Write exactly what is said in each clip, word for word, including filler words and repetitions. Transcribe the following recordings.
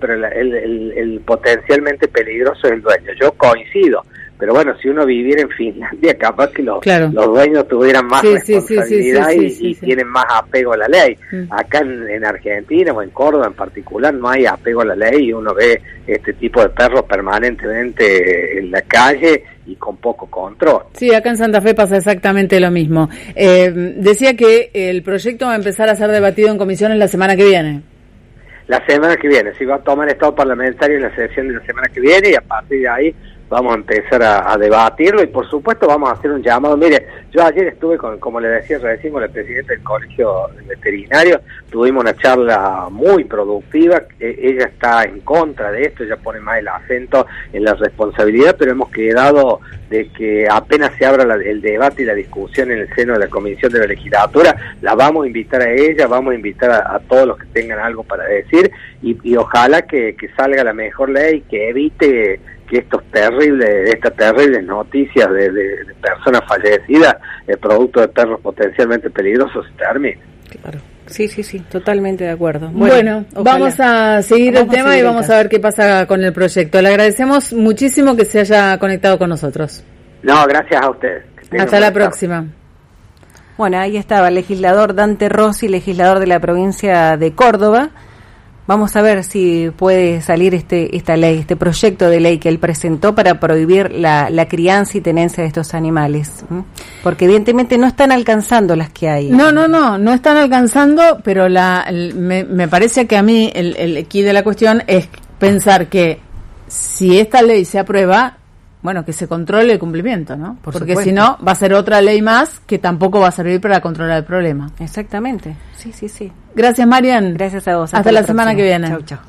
pero el, el, el, el potencialmente peligroso es el dueño. Yo coincido, pero bueno, si uno viviera en Finlandia, capaz que los, claro. los dueños tuvieran más sí, responsabilidad sí, sí, sí, sí, y, sí, sí, y sí. tienen más apego a la ley. Mm. Acá en, en Argentina o en Córdoba en particular no hay apego a la ley y uno ve este tipo de perros permanentemente en la calle y con poco control. Sí, acá en Santa Fe pasa exactamente lo mismo. Eh, decía que el proyecto va a empezar a ser debatido en comisiones la semana que viene. La semana que viene, sí, va a tomar estado parlamentario en la sesión de la semana que viene y a partir de ahí vamos a empezar a, a debatirlo y por supuesto vamos a hacer un llamado. Mire, yo ayer estuve con, como le decía recién, con el presidente del colegio veterinario, tuvimos una charla muy productiva, eh, ella está en contra de esto, ella pone más el acento en la responsabilidad, pero hemos quedado de que apenas se abra la, el debate y la discusión en el seno de la comisión de la legislatura, la vamos a invitar a ella, vamos a invitar a, a todos los que tengan algo para decir y, y ojalá que, que salga la mejor ley, que evite que estos terribles, estas terribles noticias de, de, de personas fallecidas, el producto de perros potencialmente peligrosos, se termine. Claro. Sí, sí, sí, totalmente de acuerdo. Bueno, bueno vamos a seguir vamos el tema seguir y vamos a ver qué pasa con el proyecto. Le agradecemos muchísimo que se haya conectado con nosotros. No, gracias a ustedes. Hasta la próxima. Bueno, ahí estaba el legislador Dante Rossi, legislador de la provincia de Córdoba. Vamos a ver si puede salir este esta ley, este proyecto de ley que él presentó para prohibir la, la crianza y tenencia de estos animales, ¿eh? Porque evidentemente no están alcanzando las que hay. No, no, no, no están alcanzando, pero la el, me, me parece que a mí el, el key de la cuestión es pensar que si esta ley se aprueba, bueno, que se controle el cumplimiento, ¿no? Por Porque supuesto. Si no, va a ser otra ley más que tampoco va a servir para controlar el problema. Exactamente, sí, sí, sí. Gracias, Marian. Gracias a vos. Hasta, Hasta la, la semana que viene. Chau, chau.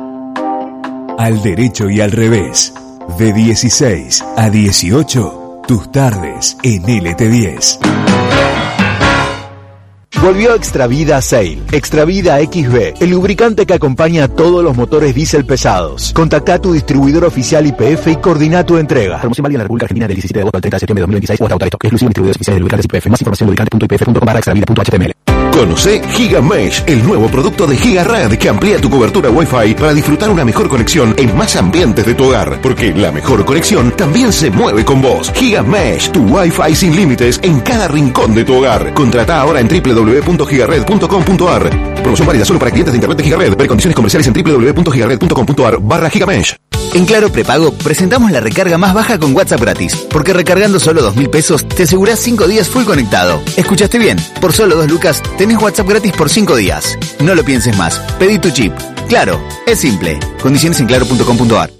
Al derecho y al revés, de dieciséis a dieciocho, tus tardes en L T diez. Volvió Extravida Sail, Extravida X B, el lubricante que acompaña a todos los motores diésel pesados. Contacta a tu distribuidor oficial Y P F y coordina tu entrega. Promoción válida en la República Argentina del diecisiete de agosto al treinta de septiembre de dos mil veintiséis o hasta AutoStock. Exclusivo distribuidores oficiales de lubricantes Y P F. Más información en lubricante punto i p f punto com barra extravida punto h t m l. Conoce GigaMesh, el nuevo producto de GigaRed que amplía tu cobertura Wi-Fi para disfrutar una mejor conexión en más ambientes de tu hogar, porque la mejor conexión también se mueve con vos. GigaMesh, tu Wi-Fi sin límites en cada rincón de tu hogar. Contrata ahora en doble u doble u doble u punto gigared punto com punto a r. Promoción válida solo para clientes de internet de GigaRed. Ver condiciones comerciales en doble u doble u doble u punto gigared punto com punto a r barra GigaMesh. En Claro Prepago presentamos la recarga más baja con WhatsApp gratis, porque recargando solo dos mil pesos te asegurás cinco días full conectado. ¿Escuchaste bien? Por solo dos lucas tenés WhatsApp gratis por cinco días. No lo pienses más. Pedí tu chip. Claro, es simple. Condiciones en claro punto com punto a r.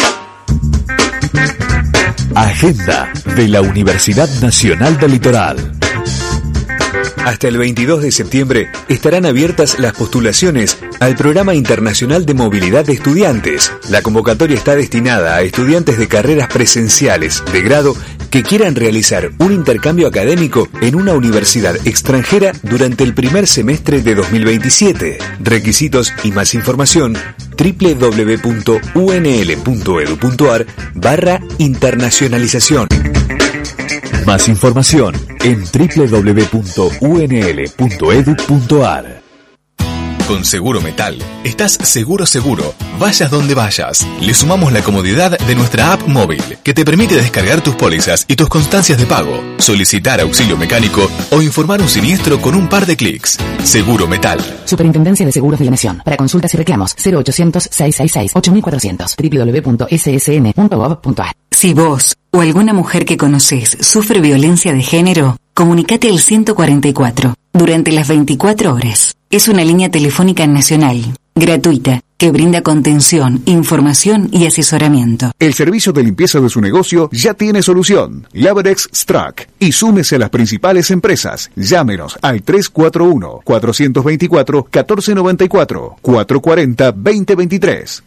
Agenda de la Universidad Nacional del Litoral. Hasta el veintidós de septiembre estarán abiertas las postulaciones al Programa Internacional de Movilidad de Estudiantes. La convocatoria está destinada a estudiantes de carreras presenciales de grado que quieran realizar un intercambio académico en una universidad extranjera durante el primer semestre de dos mil veintisiete. Requisitos y más información doble u doble u doble u punto u n l punto e d u punto a r barra internacionalización. Más información en doble u doble u doble u punto u n l punto e d u punto a r. Con Seguro Metal, estás seguro seguro, vayas donde vayas. Le sumamos la comodidad de nuestra app móvil, que te permite descargar tus pólizas y tus constancias de pago, solicitar auxilio mecánico o informar un siniestro con un par de clics. Seguro Metal. Superintendencia de Seguros de la Nación. Para consultas y reclamos, cero ochocientos, seiscientos sesenta y seis, ocho mil cuatrocientos, doble u doble u doble u punto s s n punto gov punto a r. Si vos o alguna mujer que conoces sufre violencia de género, comunicate al ciento cuarenta y cuatro durante las veinticuatro horas. Es una línea telefónica nacional, gratuita, que brinda contención, información y asesoramiento. El servicio de limpieza de su negocio ya tiene solución. Laverex Strack. Y súmese a las principales empresas. Llámenos al tres cuatro uno, cuatro dos cuatro, uno cuatro nueve cuatro, cuatro cuatro cero, dos cero dos tres.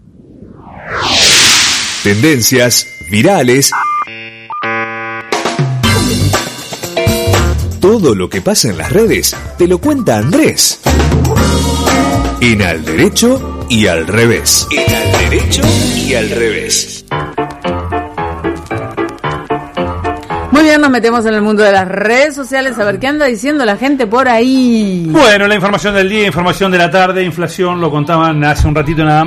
Tendencias, virales. Todo lo que pasa en las redes te lo cuenta Andrés. En Al Derecho y Al Revés. En Al Derecho y Al Revés. Muy bien, nos metemos en el mundo de las redes sociales a ver qué anda diciendo la gente por ahí. Bueno, la información del día, información de la tarde, inflación, lo contaban hace un ratito nada más.